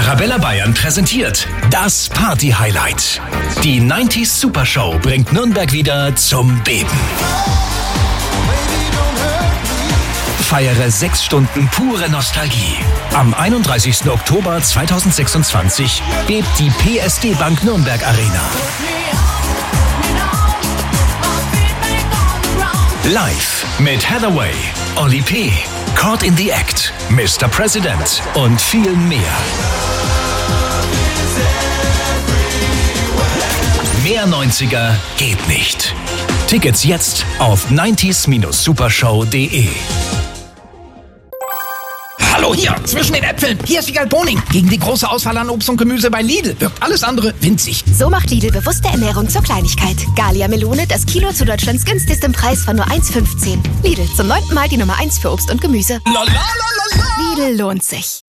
Arabella Bayern präsentiert das Party-Highlight. Die 90s Super Show bringt Nürnberg wieder zum Beben. Feiere 6 Stunden pure Nostalgie. Am 31. Oktober 2026 bebt die PSD Bank Nürnberg Arena. Live mit Hathaway, Oli P., Caught in the Act, Mr. President und viel mehr. Mehr 90er geht nicht. Tickets jetzt auf 90s-supershow.de. Hallo hier, zwischen den Äpfeln. Hier ist Wiegald Boning. Gegen die große Auswahl an Obst und Gemüse bei Lidl wirkt alles andere winzig. So macht Lidl bewusste Ernährung zur Kleinigkeit. Gallia Melone, das Kilo zu Deutschlands günstigstem Preis von nur 1,15. Lidl, zum 9. Mal die Nummer 1 für Obst und Gemüse. Lidl lohnt sich.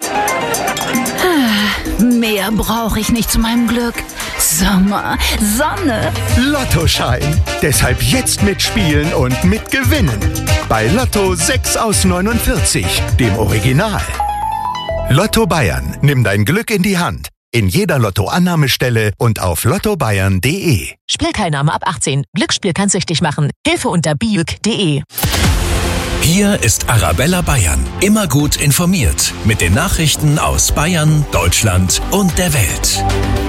Mehr brauche ich nicht zu meinem Glück. Sommer, Sonne. Lottoschein. Deshalb jetzt mitspielen und mitgewinnen. Bei Lotto 6 aus 49, dem Original. Lotto Bayern. Nimm dein Glück in die Hand. In jeder Lottoannahmestelle und auf lottobayern.de. Spielteilnahme ab 18. Glücksspiel kann süchtig machen. Hilfe unter biüg.de. Hier ist Arabella Bayern. Immer gut informiert. Mit den Nachrichten aus Bayern, Deutschland und der Welt.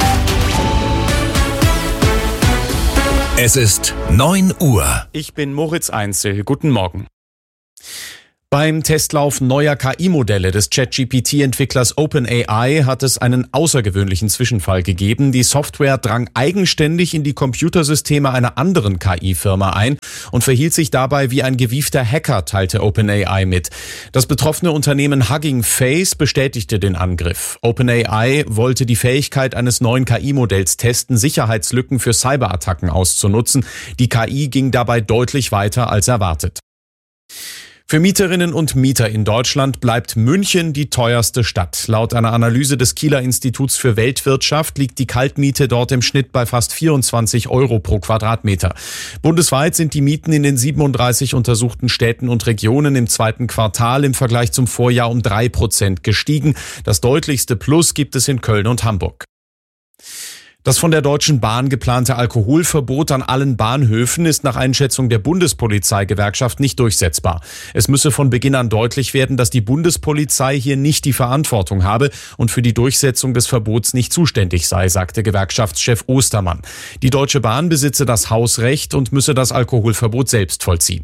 Es ist 9 Uhr. Ich bin Moritz Einzel. Guten Morgen. Beim Testlauf neuer KI-Modelle des ChatGPT-Entwicklers OpenAI hat es einen außergewöhnlichen Zwischenfall gegeben. Die Software drang eigenständig in die Computersysteme einer anderen KI-Firma ein und verhielt sich dabei wie ein gewiefter Hacker, teilte OpenAI mit. Das betroffene Unternehmen Hugging Face bestätigte den Angriff. OpenAI wollte die Fähigkeit eines neuen KI-Modells testen, Sicherheitslücken für Cyberattacken auszunutzen. Die KI ging dabei deutlich weiter als erwartet. Für Mieterinnen und Mieter in Deutschland bleibt München die teuerste Stadt. Laut einer Analyse des Kieler Instituts für Weltwirtschaft liegt die Kaltmiete dort im Schnitt bei fast 24 € pro Quadratmeter. Bundesweit sind die Mieten in den 37 untersuchten Städten und Regionen im zweiten Quartal im Vergleich zum Vorjahr um 3% gestiegen. Das deutlichste Plus gibt es in Köln und Hamburg. Das von der Deutschen Bahn geplante Alkoholverbot an allen Bahnhöfen ist nach Einschätzung der Bundespolizeigewerkschaft nicht durchsetzbar. Es müsse von Beginn an deutlich werden, dass die Bundespolizei hier nicht die Verantwortung habe und für die Durchsetzung des Verbots nicht zuständig sei, sagte Gewerkschaftschef Ostermann. Die Deutsche Bahn besitze das Hausrecht und müsse das Alkoholverbot selbst vollziehen.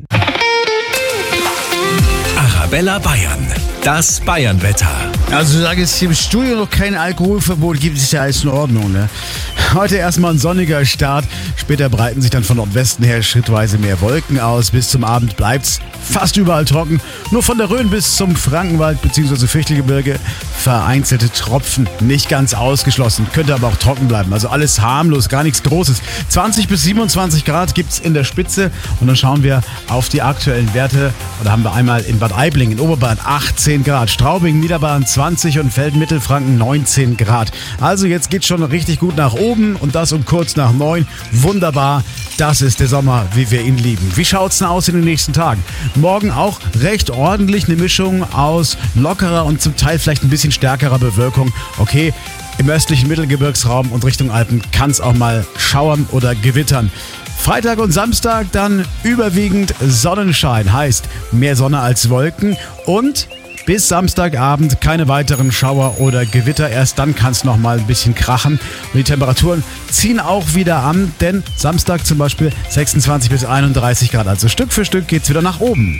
Arabella Bayern. Das Bayernwetter. Also solange es hier im Studio noch kein Alkoholverbot gibt, ist ja alles in Ordnung, ne? Heute erstmal ein sonniger Start. Später breiten sich dann von Nordwesten her schrittweise mehr Wolken aus. Bis zum Abend bleibt's fast überall trocken. Nur von der Rhön bis zum Frankenwald bzw. Fichtelgebirge vereinzelte Tropfen, nicht ganz ausgeschlossen. Könnte aber auch trocken bleiben. Also alles harmlos, gar nichts Großes. 20 bis 27 Grad gibt's in der Spitze. Und dann schauen wir auf die aktuellen Werte. Und da haben wir einmal in Bad Aibling in Oberbayern 18 Grad, Straubing, Niederbayern 20 und Feldmittelfranken 19 Grad. Also jetzt geht's schon richtig gut nach oben und das um kurz nach 9. Wunderbar, das ist der Sommer, wie wir ihn lieben. Wie schaut's denn aus in den nächsten Tagen? Morgen auch recht ordentlich eine Mischung aus lockerer und zum Teil vielleicht ein bisschen stärkerer Bewölkung. Okay, im östlichen Mittelgebirgsraum und Richtung Alpen kann's auch mal schauern oder gewittern. Freitag und Samstag dann überwiegend Sonnenschein, heißt mehr Sonne als Wolken und bis Samstagabend keine weiteren Schauer oder Gewitter. Erst dann kann es noch mal ein bisschen krachen. Und die Temperaturen ziehen auch wieder an, denn Samstag zum Beispiel 26 bis 31 Grad. Also Stück für Stück geht's wieder nach oben.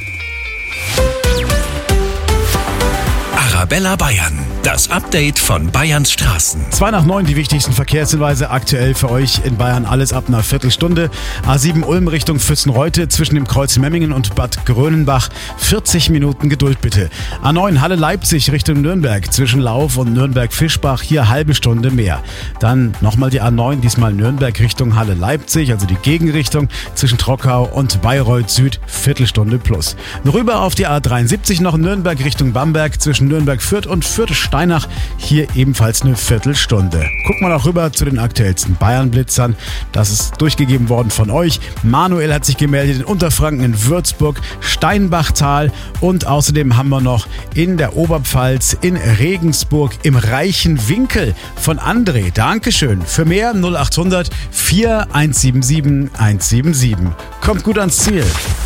Arabella Bayern. Das Update von Bayerns Straßen. 2 nach 9, die wichtigsten Verkehrshinweise aktuell für euch in Bayern. Alles ab einer Viertelstunde. A7 Ulm Richtung Fützenreute zwischen dem Kreuz Memmingen und Bad Grönenbach. 40 Minuten Geduld bitte. A9 Halle Leipzig Richtung Nürnberg zwischen Lauf und Nürnberg-Fischbach. Hier halbe Stunde mehr. Dann nochmal die A9, diesmal Nürnberg Richtung Halle Leipzig, also die Gegenrichtung zwischen Trockau und Bayreuth Süd. Viertelstunde plus. Rüber auf die A73 noch Nürnberg Richtung Bamberg zwischen Nürnberg-Fürth und Fürth-Steinfurt. Steinach. Hier ebenfalls eine Viertelstunde. Gucken wir noch rüber zu den aktuellsten Bayern-Blitzern. Das ist durchgegeben worden von euch. Manuel hat sich gemeldet in Unterfranken, in Würzburg, Steinbachtal und außerdem haben wir noch in der Oberpfalz, in Regensburg, im reichen Winkel von André. Dankeschön. Für mehr 0800 4177 177. Kommt gut ans Ziel.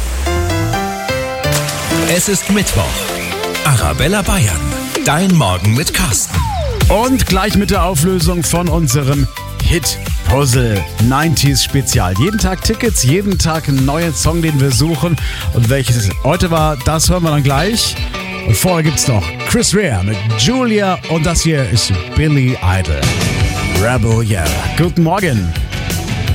Es ist Mittwoch. Arabella Bayern. Dein Morgen mit Carsten. Und gleich mit der Auflösung von unserem Hit-Puzzle 90s Spezial. Jeden Tag Tickets, jeden Tag einen neuen Song, den wir suchen. Und welches es heute war, das hören wir dann gleich. Und vorher gibt's noch Chris Rea mit Julia und das hier ist Billy Idol. Rebel Yeah. Guten Morgen.